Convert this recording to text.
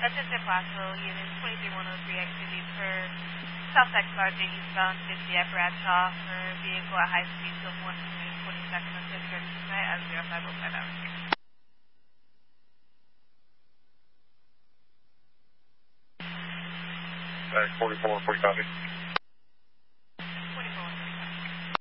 That's just Placerville, unit 23103 activity per Southside Sergeant eastbound 50 at Bradshaw for vehicle at high speed till 122nd and 5th tonight at 0505 hours. 44, 40 copy.